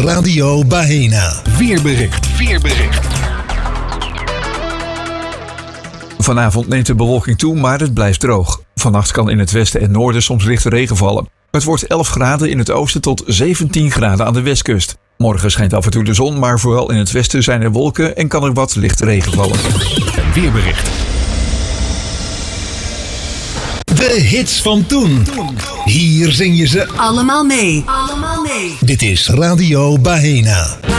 Radio Bahena. Weerbericht. Vanavond neemt de bewolking toe, maar het blijft droog. Vannacht kan in het westen en noorden soms lichte regen vallen. Het wordt 11 graden in het oosten tot 17 graden aan de westkust. Morgen schijnt af en toe de zon, maar vooral in het westen zijn er wolken en kan er wat lichte regen vallen. Een weerbericht. De hits van toen. Hier zing je ze allemaal mee. Dit is Radio Bahena.